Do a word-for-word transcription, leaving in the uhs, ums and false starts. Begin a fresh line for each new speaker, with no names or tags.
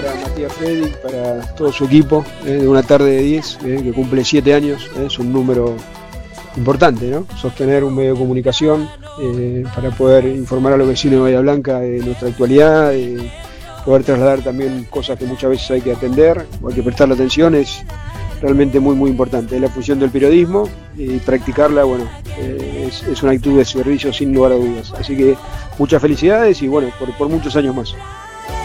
para Matías Fredrik, para todo su equipo, eh, de una tarde de diez, eh, que cumple siete años, eh, es un número importante, ¿no? Sostener un medio de comunicación eh, para poder informar a los vecinos de Bahía Blanca de nuestra actualidad, de poder trasladar también cosas que muchas veces hay que atender o hay que prestarle atención, es realmente muy muy importante. Es la función del periodismo y practicarla, bueno, eh, es, es una actitud de servicio sin lugar a dudas. Así que muchas felicidades y bueno, por, por muchos años más.